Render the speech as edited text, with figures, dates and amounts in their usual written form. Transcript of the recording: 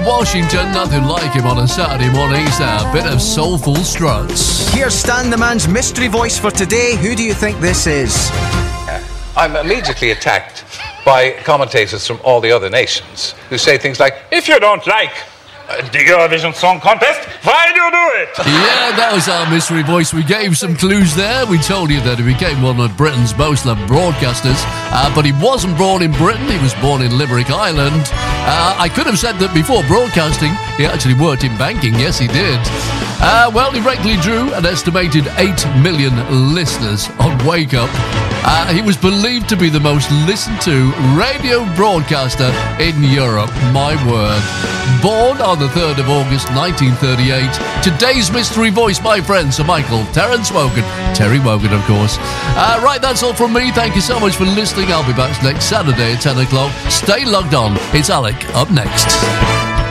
Washington, nothing like him on a Saturday morning. He's a bit of soulful struts. Here's Stan the Man's mystery voice for today. Who do you think this is? I'm immediately attacked by commentators from all the other nations who say things like, if you don't like the Eurovision Song Contest, why do you do it? Yeah, that was our mystery voice. We gave some clues there. We told you that he became one of Britain's most loved broadcasters, but he wasn't born in Britain. He was born in Limerick, Ireland. I could have said that before broadcasting, he actually worked in banking. Yes, he did. Well, he regularly drew an estimated 8 million listeners on Wake Up. He was believed to be the most listened to radio broadcaster in Europe. My word. Born on the 3rd of August 1938. Today's mystery voice, my friend, Sir Michael Terence Wogan. Terry Wogan, of course. Right, that's all from me. Thank you so much for listening. I'll be back next Saturday at 10 o'clock. Stay logged on. It's Alec up next.